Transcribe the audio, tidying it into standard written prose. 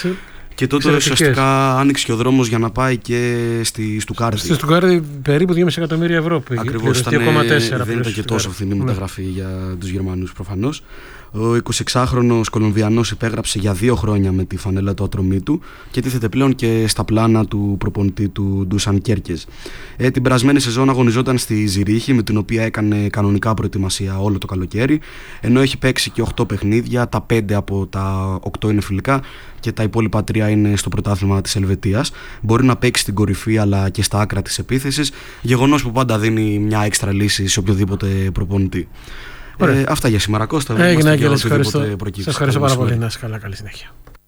έπαιξε. Και τότε ουσιαστικά άνοιξε και ο δρόμος για να πάει και στη Στουκάρδη. Στη Στουκάρδη περίπου 2,5 εκατομμύρια ευρώ. Ακριβώς, δεν ήταν και τόσο φθηνή μεταγραφή για τους Γερμανούς προφανώς. Ο 26χρονος Κολομβιανός υπέγραψε για 2 χρόνια με τη φανέλα του Ατρωμίτου και τίθεται πλέον και στα πλάνα του προπονητή του Ντούσαν Κέρκες. Την περασμένη σεζόν αγωνιζόταν στη Ζηρίχη, με την οποία έκανε κανονικά προετοιμασία όλο το καλοκαίρι, ενώ έχει παίξει και 8 παιχνίδια, τα 5 από τα 8 είναι φιλικά και τα υπόλοιπα 3 είναι στο πρωτάθλημα της Ελβετίας. Μπορεί να παίξει στην κορυφή αλλά και στα άκρα της επίθεσης, γεγονός που πάντα δίνει μια έξτρα λύση σε οποιοδήποτε προπονητή. Αυτά για σήμερα, Κώστα. Έγινε, Άγγελε, σας ευχαριστώ πάρα πολύ. Να είσαι καλά, καλή συνέχεια.